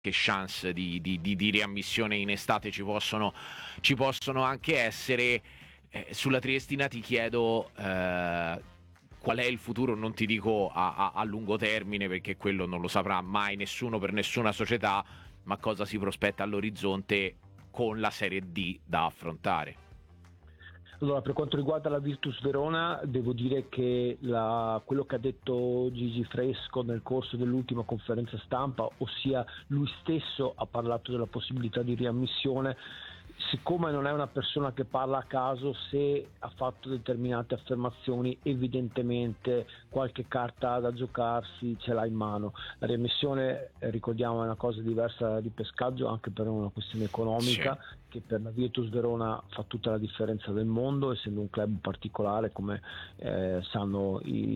chance di riammissione in estate ci possono anche essere. Sulla Triestina ti chiedo qual è il futuro, non ti dico a lungo termine perché quello non lo saprà mai nessuno per nessuna società, ma cosa si prospetta all'orizzonte con la Serie D da affrontare. Allora, per quanto riguarda la Virtus Verona, devo dire che quello che ha detto Gigi Fresco nel corso dell'ultima conferenza stampa, ossia lui stesso ha parlato della possibilità di riammissione. Siccome non è una persona che parla a caso, se ha fatto determinate affermazioni, evidentemente qualche carta da giocarsi ce l'ha in mano. La riammissione, ricordiamo, è una cosa diversa di pescaggio, anche per una questione economica, sì, che per la Virtus Verona fa tutta la differenza del mondo, essendo un club particolare, come sanno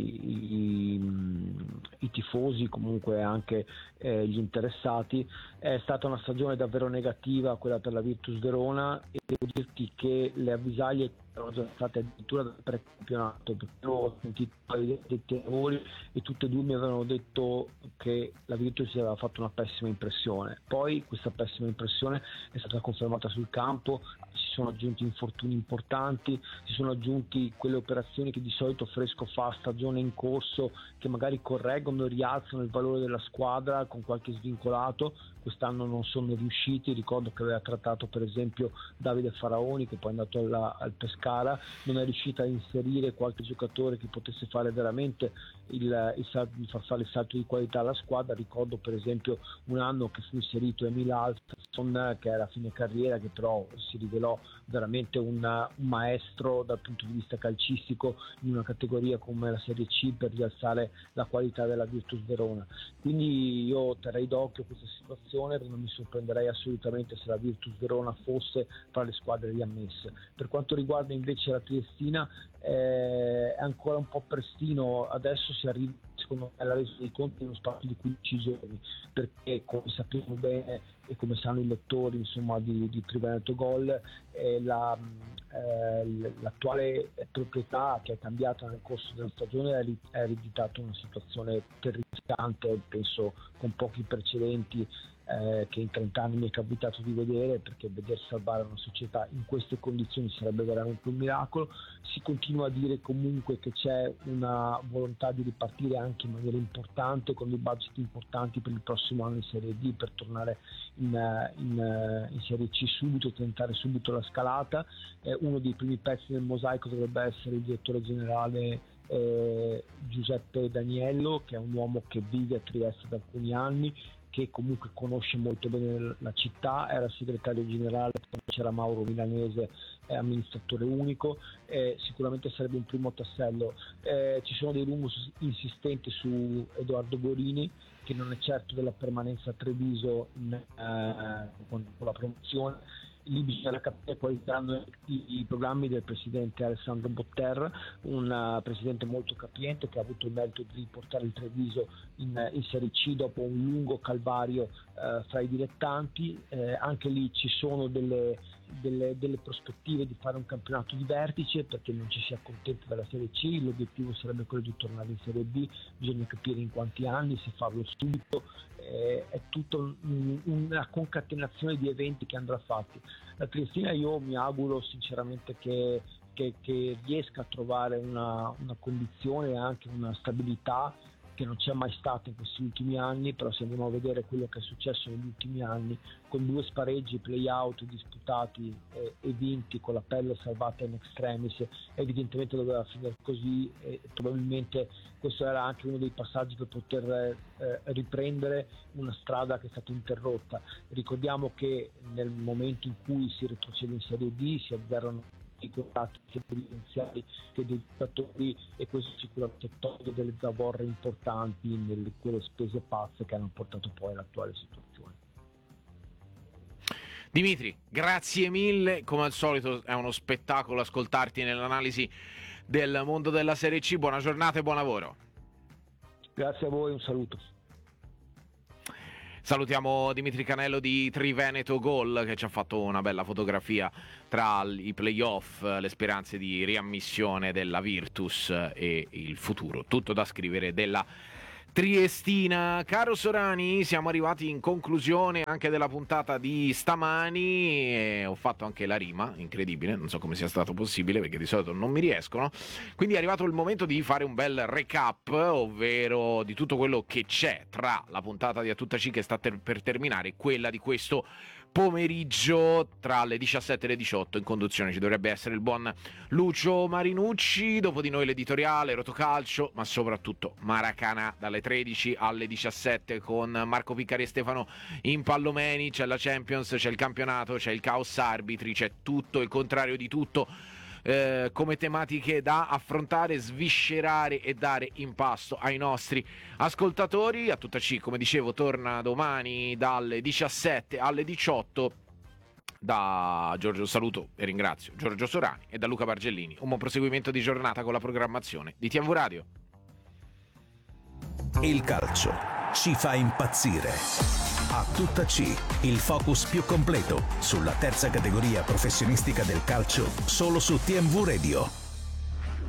i tifosi, comunque anche gli interessati. È stata una stagione davvero negativa quella per la Virtus Verona, e devo dirti che le avvisaglie erano già state addirittura dal precampionato, perché ho sentito dei lavori e tutte e due mi avevano detto che la Virtus si aveva fatto una pessima impressione. Poi questa pessima impressione è stata confermata sul campo, si sono aggiunti infortuni importanti, si sono aggiunti quelle operazioni che di solito Fresco fa a stagione in corso, che magari correggono e rialzano il valore della squadra con qualche svincolato. Quest'anno non sono riusciti. Ricordo che aveva trattato per esempio Davide Faraoni, che poi è andato al Pescara, non è riuscita a inserire qualche giocatore che potesse fare veramente di far fare il salto di qualità alla squadra. Ricordo per esempio un anno che fu inserito Emil Alfredson, che era a fine carriera, che però si rivelò veramente un maestro dal punto di vista calcistico in una categoria come la Serie C, per rialzare la qualità della Virtus Verona. Quindi io terrei d'occhio questa situazione, non mi sorprenderei assolutamente se la Virtus Verona fosse tra le squadre riammesse. Per quanto riguarda invece la Triestina, è ancora un po' prestino, adesso si arriva secondo me alla resa dei conti in uno spazio di 15 giorni, perché come sappiamo bene e come sanno i lettori, insomma, di Triveneto Gol, l'attuale proprietà, che è cambiata nel corso della stagione, ha ereditato una situazione terrificante, penso con pochi precedenti che in 30 anni mi è capitato di vedere, perché veder salvare una società in queste condizioni sarebbe veramente un miracolo. Si continua a dire comunque che c'è una volontà di ripartire anche in maniera importante, con dei budget importanti per il prossimo anno in Serie D, per tornare in Serie C subito, tentare subito la scalata. Uno dei primi pezzi del mosaico dovrebbe essere il direttore generale Giuseppe Daniello, che è un uomo che vive a Trieste da alcuni anni, che comunque conosce molto bene la città, era segretario generale, c'era Mauro Milanese, amministratore unico. Sicuramente sarebbe un primo tassello. Ci sono dei rumors insistenti su Edoardo Borini, che non è certo della permanenza a Treviso con la promozione. Lì bisogna capire quali saranno i programmi del presidente Alessandro Botter, un presidente molto capiente, che ha avuto il merito di riportare il Treviso in Serie C dopo un lungo calvario fra i dilettanti. Anche lì ci sono delle prospettive di fare un campionato di vertice, perché non ci si accontenta della Serie C. L'obiettivo sarebbe quello di tornare in Serie B, bisogna capire in quanti anni, se farlo subito. È tutta una concatenazione di eventi che andrà fatti. La Triestina, io mi auguro sinceramente che riesca a trovare una condizione e anche una stabilità che non c'è mai stata in questi ultimi anni. Però se andiamo a vedere quello che è successo negli ultimi anni, con 2 spareggi play-out disputati e vinti, con la pelle salvata in extremis, evidentemente doveva finire così, e probabilmente questo era anche uno dei passaggi per poter riprendere una strada che è stata interrotta. Ricordiamo che nel momento in cui si retrocede in Serie D si azzerano i contratti sia dirigenziali che dei giocatori, e questo sicuramente toglie delle zavorre importanti nelle quelle spese pazze che hanno portato poi all'attuale situazione. Dimitri, grazie mille, come al solito è uno spettacolo ascoltarti nell'analisi del mondo della Serie C. Buona giornata e buon lavoro. Grazie a voi, un saluto. Salutiamo Dimitri Canello di Triveneto Gol, che ci ha fatto una bella fotografia tra i playoff, le speranze di riammissione della Virtus e il futuro, tutto da scrivere, della triestina. Caro Sorani, siamo arrivati in conclusione anche della puntata di stamani e ho fatto anche la rima, incredibile, non so come sia stato possibile perché di solito non mi riescono, quindi è arrivato il momento di fare un bel recap, ovvero di tutto quello che c'è tra la puntata di A Tutta C che sta per terminare e quella di questo pomeriggio tra le 17 e le 18. In conduzione ci dovrebbe essere il buon Lucio Marinucci, dopo di noi l'editoriale Rotocalcio, ma soprattutto Maracana dalle 13 alle 17 con Marco Piccari e Stefano Impallomeni. C'è la Champions, c'è il campionato, c'è il caos arbitri, c'è tutto il contrario di tutto come tematiche da affrontare, sviscerare e dare in pasto ai nostri ascoltatori. A Tutta C, come dicevo, torna domani dalle 17 alle 18. Da Giorgio saluto e ringrazio Giorgio Sorani e da Luca Bargellini. Un buon proseguimento di giornata con la programmazione di TMV Radio. Il calcio ci fa impazzire. A Tutta C, il focus più completo sulla terza categoria professionistica del calcio, solo su TMV Radio.